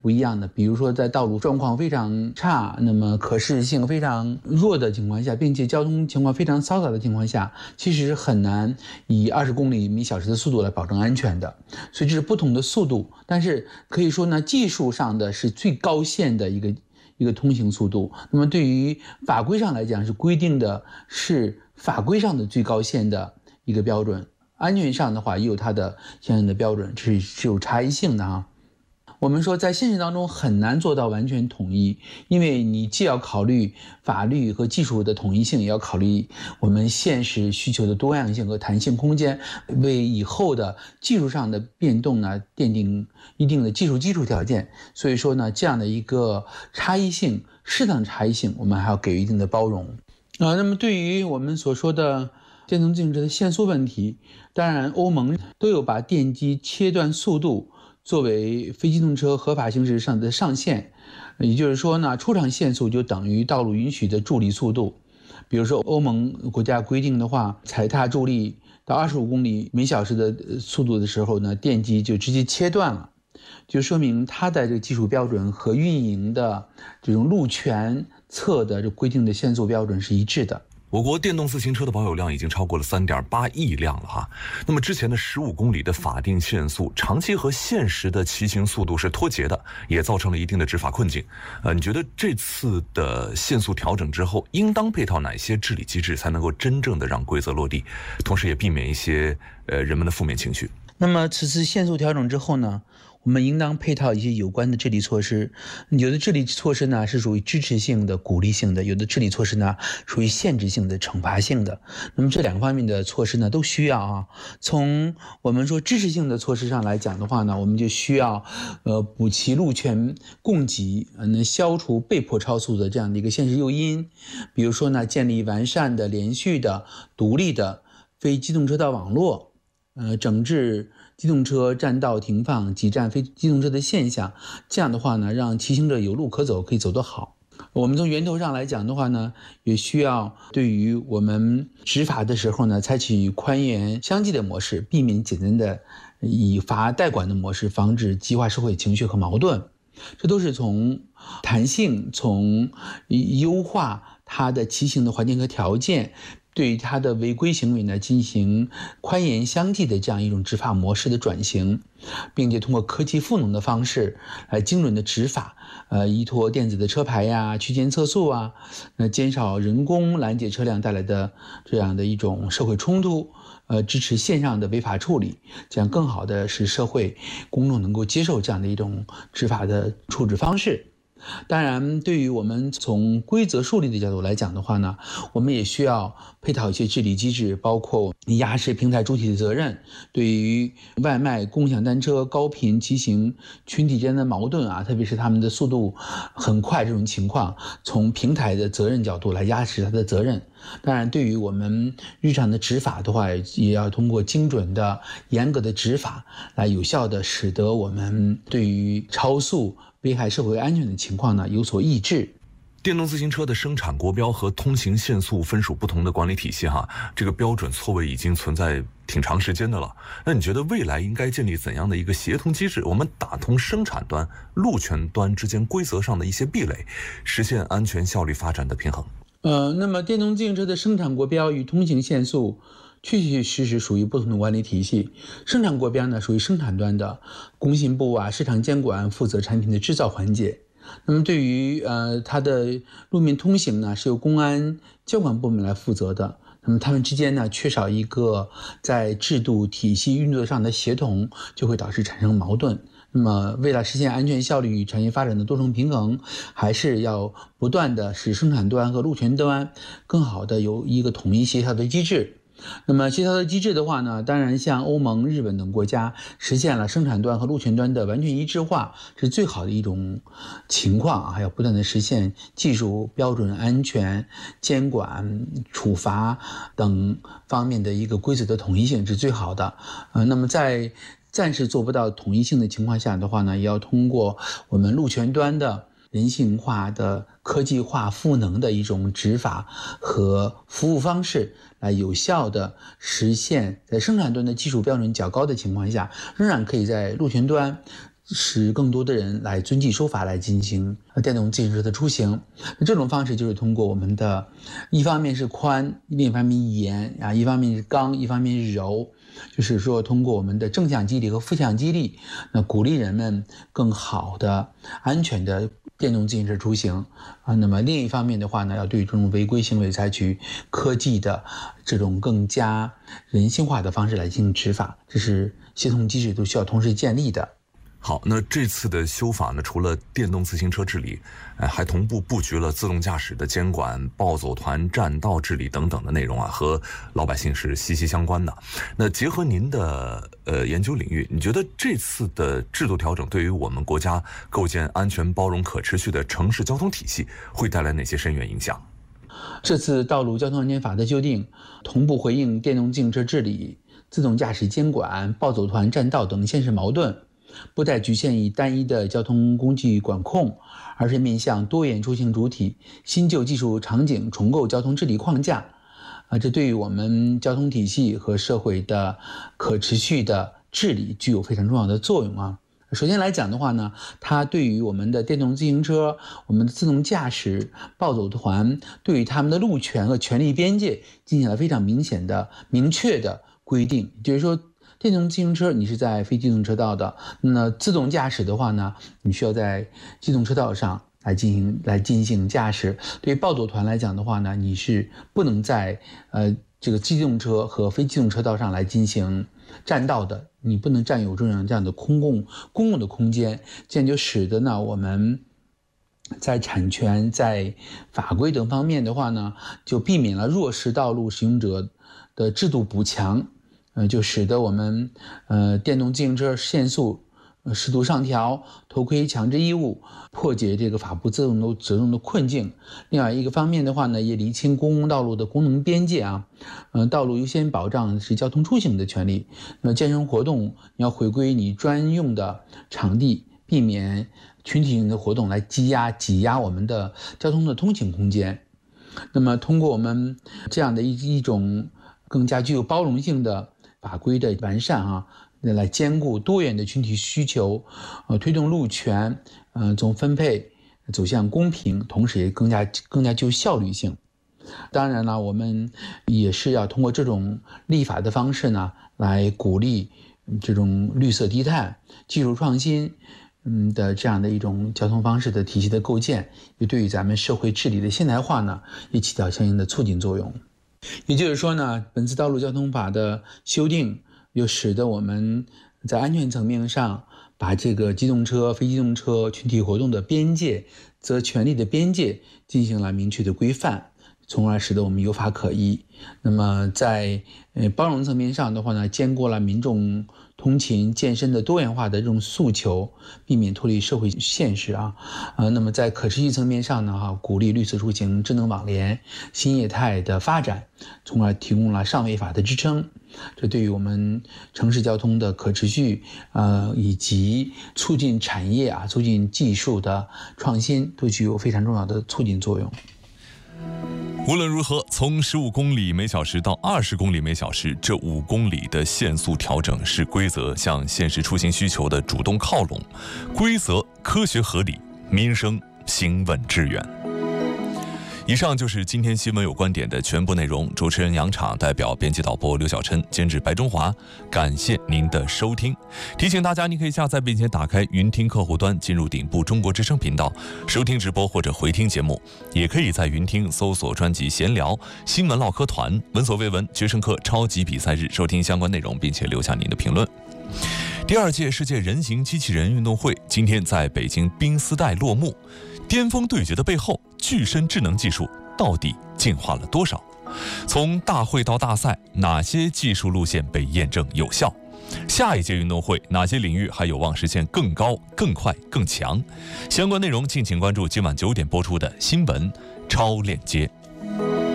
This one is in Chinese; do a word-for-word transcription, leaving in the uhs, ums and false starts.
不一样的。比如说在道路状况非常差，那么可视性非常弱的情况下，并且交通情况非常嘈杂的情况下，其实很难以二十公里每小时的速度来保证安全的。所以这是不同的速度，但是可以说呢，技术上的是最高限的一个一个通行速度。那么对于法规上来讲，是规定的是法规上的最高限的一个标准。安全上的话也有它的相应的标准，这是是有差异性的啊。我们说在现实当中很难做到完全统一，因为你既要考虑法律和技术的统一性，也要考虑我们现实需求的多样性和弹性空间，为以后的技术上的变动呢奠定一定的技术基础条件。所以说呢，这样的一个差异性，适当的差异性，我们还要给予一定的包容啊。那么对于我们所说的电动自行车的限速问题，当然欧盟都有把电机切断速度作为非机动车合法行驶上的上限，也就是说呢，出厂限速就等于道路允许的助力速度。比如说欧盟国家规定的话，踩踏助力到二十五公里每小时的速度的时候呢，电机就直接切断了，就说明它的这个技术标准和运营的这种路权侧的这规定的限速标准是一致的。 我国电动自行车的保有量已经超过了 三点八亿辆了哈。那么之前的十五公里的法定限速，长期和现实的骑行速度是脱节的，也造成了一定的执法困境。呃，你觉得这次的限速调整之后，应当配套哪些治理机制，才能够真正的让规则落地，同时也避免一些呃人们的负面情绪？ 那么此次限速调整之后呢，我们应当配套一些有关的治理措施。有的治理措施呢是属于支持性的、鼓励性的，有的治理措施呢属于限制性的、惩罚性的。那么这两方面的措施呢都需要啊。从我们说支持性的措施上来讲的话呢，我们就需要呃补齐路权供给，能消除被迫超速的这样的一个现实诱因。比如说呢，建立完善的、连续的、独立的非机动车道网络。呃，整治机动车占道停放、挤占非机动车的现象，这样的话呢，让骑行者有路可走，可以走得好。我们从源头上来讲的话呢，也需要对于我们执法的时候呢，采取宽严相济的模式，避免简单的以罚代管的模式，防止激化社会情绪和矛盾。这都是从弹性、从优化它的骑行的环境和条件，对于他的违规行为呢进行宽严相济的这样一种执法模式的转型，并且通过科技赋能的方式来精准的执法，呃，依托电子的车牌呀、区间测速啊，那减少人工拦截车辆带来的这样的一种社会冲突，呃，支持线上的违法处理，这样更好的使社会公众能够接受这样的一种执法的处置方式。当然，对于我们从规则树立的角度来讲的话呢，我们也需要配套一些治理机制，包括压实平台主体的责任，对于外卖、共享单车、高频骑行群体间的矛盾啊，特别是他们的速度很快这种情况，从平台的责任角度来压实它的责任。当然，对于我们日常的执法的话，也要通过精准的、严格的执法，来有效的使得我们对于超速危害社会安全的情况呢有所抑制。 电动自行车的生产国标和通行限速分属不同的管理体系哈，这个标准错位已经存在挺长时间的了。那你觉得未来应该建立怎样的一个协同机制，我们打通生产端、路权端之间规则上的一些壁垒，实现安全效率发展的平衡？ 呃，那么电动自行车的生产国标与通行限速确确实实属于不同的管理体系。生产国标呢属于生产端的，工信部啊、市场监管负责产品的制造环节。那么对于呃它的路面通行呢，是由公安交管部门来负责的。那么他们之间呢缺少一个在制度体系运作上的协同，就会导致产生矛盾。那么为了实现安全效率与产业发展的多重平衡，还是要不断的使生产端和路权端更好的有一个统一协调的机制。那么协调的机制的话呢，当然像欧盟、日本等国家实现了生产端和路权端的完全一致化，是最好的一种情况啊。还要不断的实现技术标准、安全、监管、处罚等方面的一个规则的统一性是最好的。呃，那么在暂时做不到统一性的情况下的话呢，也要通过我们路权端的人性化的科技化赋能的一种执法和服务方式，来有效的实现在生产端的技术标准较高的情况下，仍然可以在路权端使更多的人来遵纪守法来进行电动自行车的出行。这种方式就是通过我们的一方面是宽，另一方面严啊，一方面是刚，一方面是柔，就是说通过我们的正向激励和负向激励，那鼓励人们更好的安全的电动自行车出行啊。那么另一方面的话呢，要对这种违规行为采取科技的这种更加人性化的方式来进行执法，这是系统机制都需要同时建立的。 好，那这次的修法呢，除了电动自行车治理，呃，还同步布局了自动驾驶的监管、暴走团占道治理等等的内容啊，和老百姓是息息相关的。那结合您的呃研究领域，你觉得这次的制度调整对于我们国家构建安全、包容、可持续的城市交通体系会带来哪些深远影响？ 这次道路交通安全法的修订，同步回应电动自行车治理、自动驾驶监管、暴走团占道等现实矛盾。不再局限于单一的交通工具管控，而是面向多元出行主体、新旧技术场景重构交通治理框架。啊，这对于我们交通体系和社会的可持续的治理具有非常重要的作用啊。首先来讲的话呢，它对于我们的电动自行车、我们的自动驾驶、暴走团，对于他们的路权和权利边界进行了非常明显的、明确的规定，就是说，电动自行车你是在非机动车道的，那自动驾驶的话呢，你需要在机动车道上来进行来进行驾驶。对于暴走团来讲的话呢，你是不能在呃这个机动车和非机动车道上来进行占道的，你不能占有这样这样的公共公共的空间，这样就使得呢我们在产权、在法规等方面的话呢，就避免了弱势道路使用者的制度补强。呃，就使得我们呃电动自行车限速、呃、适度上调、头盔强制义务，破解这个法不责众责众的困境。另外一个方面的话呢，也厘清公共道路的功能边界啊，呃，道路优先保障是交通出行的权利。那么健身活动你要回归你专用的场地，避免群体性的活动来积压挤压我们的交通的通行空间。那么通过我们这样的一一种更加具有包容性的法规的完善啊，来兼顾多元的群体需求，呃，推动路权，呃，从分配走向公平，同时也更加更加具有效率性。当然了，我们也是要通过这种立法的方式呢，来鼓励这种绿色低碳、技术创新，嗯的这样的一种交通方式的体系的构建，也对于咱们社会治理的现代化呢，也起到相应的促进作用。也就是说呢，本次道路交通法的修订又使得我们在安全层面上把这个机动车、非机动车群体活动的边界、则权利的边界进行了明确的规范，从而使得我们有法可依。那么在呃包容层面上的话呢，兼顾了民众通勤健身的多元化的这种诉求，避免脱离社会现实啊。呃，那么在可持续层面上呢，哈，鼓励绿色出行、智能网联、新业态的发展，从而提供了上位法的支撑。这对于我们城市交通的可持续，呃，以及促进产业啊、促进技术的创新，都具有非常重要的促进作用。 无论如何，从十五公里每小时到二十公里每小时，这五公里的限速调整是规则向现实出行需求的主动靠拢，规则科学合理，民生行稳致远。以上就是今天新闻有观点的全部内容。主持人杨昶代表编辑导播刘晓琛，监制白中华，感谢您的收听。提醒大家，您可以下载并且打开云听客户端，进入顶部中国之声频道收听直播或者回听节目，也可以在云听搜索专辑闲聊、新闻唠嗑团、闻所未闻、决胜客超级比赛日，收听相关内容，并且留下您的评论。第二届世界人形机器人运动会今天在北京冰丝带落幕。巅峰对决的背后，具身智能技术到底进化了多少？从大会到大赛，哪些技术路线被验证有效？下一届运动会哪些领域还有望实现更高、更快、更强？相关内容敬请关注今晚九点播出的新闻超链接。